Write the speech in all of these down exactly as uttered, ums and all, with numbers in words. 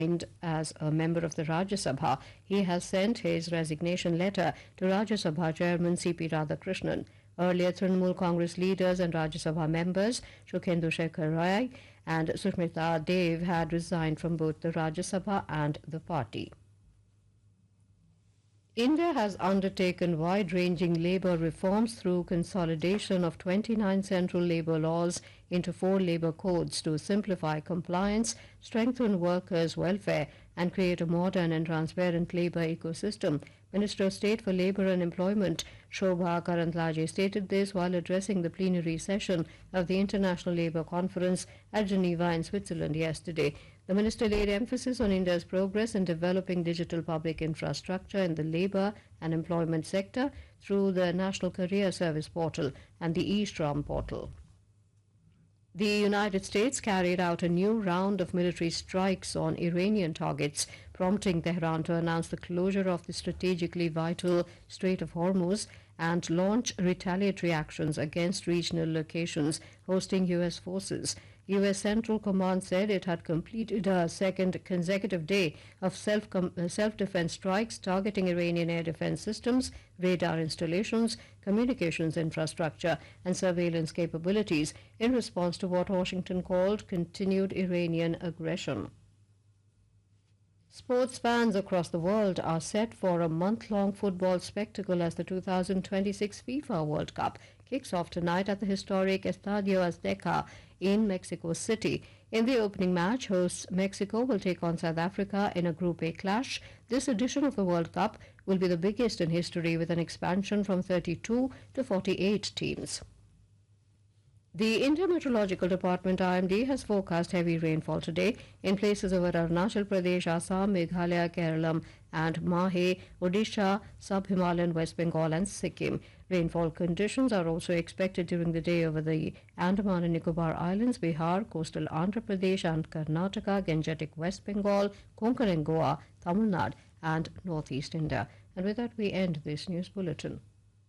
as a member of the Rajya Sabha, he has sent his resignation letter to Rajya Sabha Chairman C P Radhakrishnan. Earlier, Trinamool Congress leaders and Rajya Sabha members Shukhendu Shekhar Rai and Sushmita Dev had resigned from both the Rajya Sabha and the party. India has undertaken wide-ranging labour reforms through consolidation of twenty-nine central labour laws into four labour codes to simplify compliance, strengthen workers' welfare and create a modern and transparent labour ecosystem. Minister of State for Labour and Employment Shobha Karandlaje stated this while addressing the plenary session of the International Labour Conference at Geneva in Switzerland yesterday. The minister laid emphasis on India's progress in developing digital public infrastructure in the labour and employment sector through the National Career Service Portal and the eShram portal. The United States carried out a new round of military strikes on Iranian targets, prompting Tehran to announce the closure of the strategically vital Strait of Hormuz and launch retaliatory actions against regional locations hosting U S forces. U S Central Command said it had completed a second consecutive day of self self-defense strikes targeting Iranian air defense systems, radar installations, communications infrastructure, and surveillance capabilities in response to what Washington called continued Iranian aggression. Sports fans across the world are set for a month-long football spectacle as the two thousand twenty-six FIFA World Cup kicks off tonight at the historic Estadio Azteca in Mexico City. In the opening match, hosts Mexico will take on South Africa in a Group A clash. This edition of the World Cup will be the biggest in history with an expansion from thirty-two to forty-eight teams. The Indian Meteorological Department I M D has forecast heavy rainfall today in places over Arunachal Pradesh, Assam, Meghalaya, Kerala and Mahe, Odisha, Sub-Himalayan, West Bengal and Sikkim. Rainfall conditions are also expected during the day over the Andaman and Nicobar Islands, Bihar, coastal Andhra Pradesh and Karnataka, Gangetic West Bengal, Konkan and Goa, Tamil Nadu and northeast India. And with that we end this news bulletin.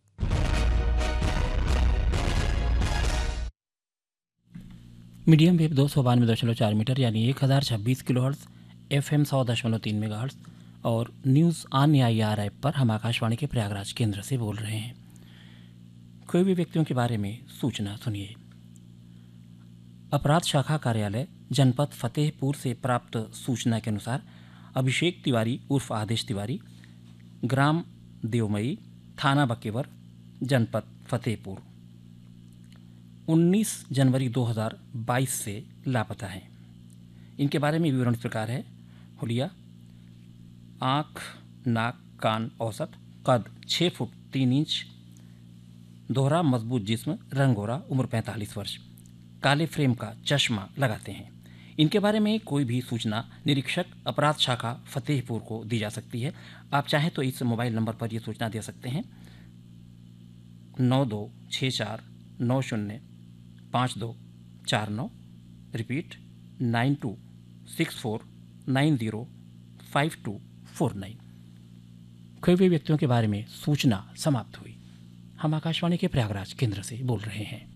Medium wave दो सौ बानवे दशमलव चार metre यानी एक हज़ार छब्बीस kilo hertz, F M सौ दशमलव तीन मेगा हर्ट्ज़ और news on I R app पर हम आकाशवाणी के प्रयागराज केंद्र से बोल रहे हैं। कोई भी व्यक्तियों के बारे में सूचना सुनिए। अपराध शाखा कार्यालय जनपद फतेहपुर से प्राप्त सूचना के अनुसार अभिषेक तिवारी उर्फ आदेश तिवारी, ग्राम देवमई, थाना बकेवर, जनपद फतेहपुर, उन्नीस जनवरी दो हज़ार बाईस से लापता हैं। इनके बारे में विवरण इस प्रकार है। हुलिया, आँख, नाक, कान औसत, कद छः फुट तीन इंच, दोहरा मजबूत जिस्म, रंग गोरा, उम्र पैंतालीस वर्ष, काले फ्रेम का चश्मा लगाते हैं। इनके बारे में कोई भी सूचना निरीक्षक अपराध शाखा फतेहपुर को दी जा सकती है। आप चाहें तो इस मोबाइल नंबर पर ये सूचना दे सकते हैं नौ दो छः चार नौ शून्य पाँच दो चार नौ। Repeat nine to six four nine zero five to four nine. खोए हुए व्यक्तियों के बारे में सूचना समाप्त हुई। हम आकाशवाणी के प्रयागराज केंद्र से बोल रहे हैं।